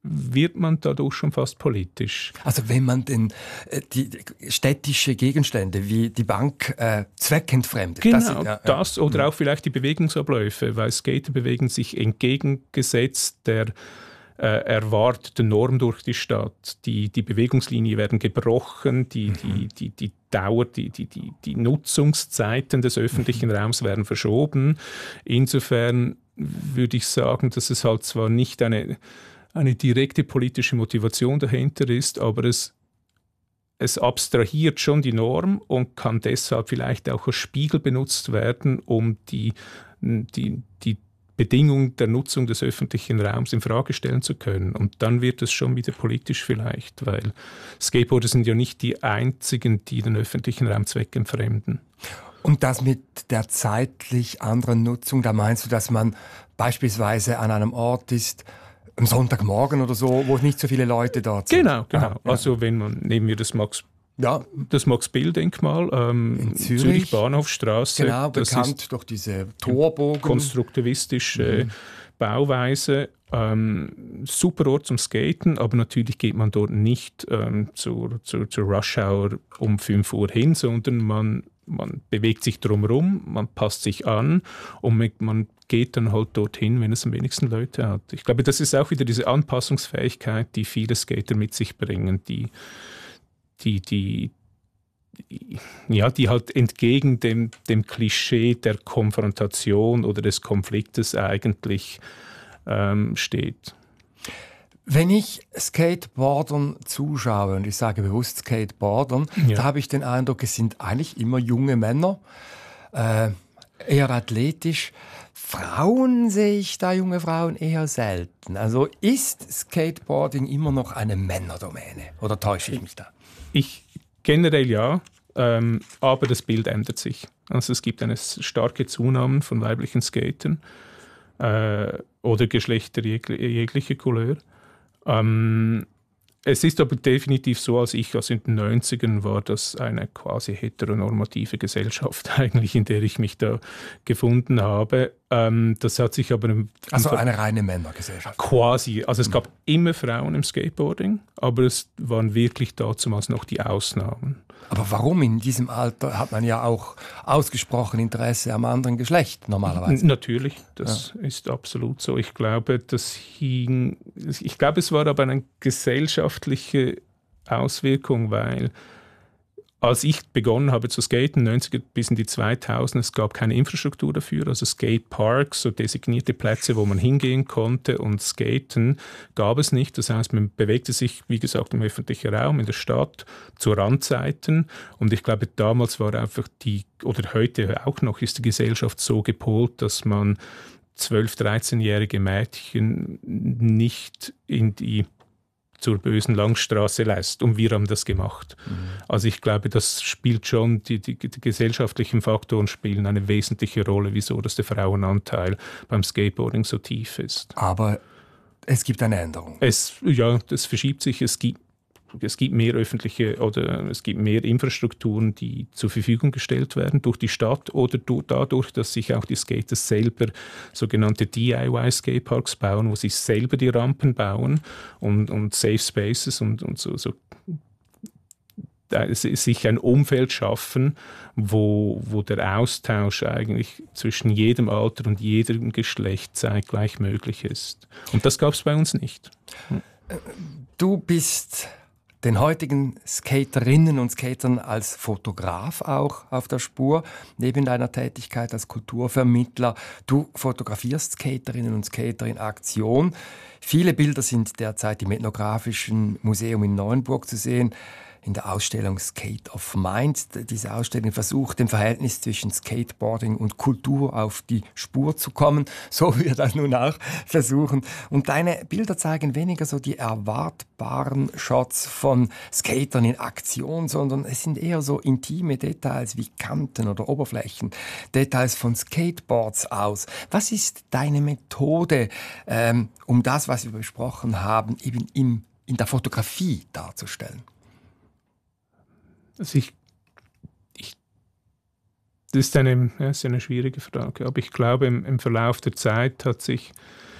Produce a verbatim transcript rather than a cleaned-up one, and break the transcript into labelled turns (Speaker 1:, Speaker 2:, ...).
Speaker 1: wird man dadurch schon fast politisch.
Speaker 2: Also wenn man den, äh, die, die städtische Gegenstände wie die Bank äh, zweckentfremdet.
Speaker 1: Genau,
Speaker 2: das, ja,
Speaker 1: das
Speaker 2: ja.
Speaker 1: oder
Speaker 2: mhm.
Speaker 1: auch vielleicht die Bewegungsabläufe, weil Skater bewegen sich entgegengesetzt der äh, erwarteten Norm durch die Stadt. Die, die Bewegungslinien werden gebrochen, die, mhm. die, die, die Dauer, die, die, die, die Nutzungszeiten des öffentlichen mhm. Raums werden verschoben. Insofern würde ich sagen, dass es halt zwar nicht eine eine direkte politische Motivation dahinter ist, aber es, es abstrahiert schon die Norm und kann deshalb vielleicht auch als Spiegel benutzt werden, um die, die, die Bedingung der Nutzung des öffentlichen Raums in Frage stellen zu können. Und dann wird es schon wieder politisch vielleicht, weil Skateboarder sind ja nicht die einzigen, die den öffentlichen Raum zweckentfremden.
Speaker 2: Und das mit der zeitlich anderen Nutzung, da meinst du, dass man beispielsweise an einem Ort ist, am Sonntagmorgen oder so, wo nicht so viele Leute dort sind.
Speaker 1: Genau, genau.
Speaker 2: Ah, ja.
Speaker 1: Also wenn man, nehmen wir das Max,
Speaker 2: ja.
Speaker 1: das Max-Bill-Denkmal, ähm,
Speaker 2: in Zürich,
Speaker 1: Zürich Bahnhofstraße.
Speaker 2: Genau, bekannt durch diese Torbogen.
Speaker 1: Konstruktivistische
Speaker 2: mhm.
Speaker 1: Bauweise. Ähm, super Ort zum Skaten, aber natürlich geht man dort nicht ähm, zur, zur, zur Rush-Hour um fünf Uhr hin, sondern man Man bewegt sich drumherum, man passt sich an und man geht dann halt dorthin, wenn es am wenigsten Leute hat. Ich glaube, das ist auch wieder diese Anpassungsfähigkeit, die viele Skater mit sich bringen, die, die, die, die, ja, die halt entgegen dem, dem Klischee der Konfrontation oder des Konfliktes eigentlich ähm, steht.
Speaker 2: Wenn ich Skateboardern zuschaue, und ich sage bewusst Skateboardern,
Speaker 1: Ja.
Speaker 2: da habe ich den Eindruck, es sind eigentlich immer junge Männer, äh, eher athletisch. Frauen sehe ich da, junge Frauen, eher selten. Also ist Skateboarding immer noch eine Männerdomäne? Oder täusche ich mich da?
Speaker 1: Ich generell ja, ähm, aber das Bild ändert sich. Also es gibt eine starke Zunahme von weiblichen Skatern äh, oder Geschlechter jeg- jeglicher Couleur. Ähm, es ist aber definitiv so, als ich also in den neunzigern war das eine quasi heteronormative Gesellschaft eigentlich, in der ich mich da gefunden habe. Ähm, das hat sich aber... Im,
Speaker 2: also
Speaker 1: im
Speaker 2: eine reine Männergesellschaft.
Speaker 1: Quasi. Also es gab immer Frauen im Skateboarding, aber es waren wirklich damals noch die Ausnahmen.
Speaker 2: Aber warum? In diesem Alter hat man ja auch ausgesprochen Interesse am anderen Geschlecht normalerweise.
Speaker 1: Natürlich, das ja. ist absolut so. Ich glaube, das hing, ich glaube, es war aber eine gesellschaftliche Auswirkung, weil als ich begonnen habe zu skaten, neunziger bis in die zweitausender, es gab keine Infrastruktur dafür, also Skateparks, so designierte Plätze, wo man hingehen konnte und skaten, gab es nicht. Das heißt, man bewegte sich, wie gesagt, im öffentlichen Raum, in der Stadt, zu Randzeiten. Und ich glaube, damals war einfach die, oder heute auch noch, ist die Gesellschaft so gepolt, dass man zwölf-, dreizehnjährige Mädchen nicht in die zur bösen Langstraße lässt. Und wir haben das gemacht. Mhm. Also ich glaube, das spielt schon, die, die, die gesellschaftlichen Faktoren spielen eine wesentliche Rolle, wieso dass der Frauenanteil beim Skateboarding so tief ist.
Speaker 2: Aber es gibt eine Änderung.
Speaker 1: Es, ja, das verschiebt sich. Es gibt Es gibt mehr öffentliche oder es gibt mehr Infrastrukturen, die zur Verfügung gestellt werden durch die Stadt oder durch, dadurch, dass sich auch die Skater selber sogenannte D I Y-Skateparks bauen, wo sie selber die Rampen bauen und, und Safe Spaces und, und so, so sich ein Umfeld schaffen, wo, wo der Austausch eigentlich zwischen jedem Alter und jedem Geschlecht zeitgleich möglich ist. Und das gab es bei uns nicht. Hm.
Speaker 2: Du bist den heutigen Skaterinnen und Skatern als Fotograf auch auf der Spur, neben deiner Tätigkeit als Kulturvermittler. Du fotografierst Skaterinnen und Skater in Aktion. Viele Bilder sind derzeit im Ethnografischen Museum in Neuenburg zu sehen, in der Ausstellung Skate of Mind. Diese Ausstellung versucht, dem Verhältnis zwischen Skateboarding und Kultur auf die Spur zu kommen. So wir das nun auch versuchen. Und deine Bilder zeigen weniger so die erwartbaren Shots von Skatern in Aktion, sondern es sind eher so intime Details wie Kanten oder Oberflächen, Details von Skateboards aus. Was ist deine Methode, ähm, um das, was wir besprochen haben, eben im, in der Fotografie darzustellen?
Speaker 1: Also ich, ich, das ist eine, ja, ist eine schwierige Frage, aber ich glaube, im, im Verlauf der Zeit hat sich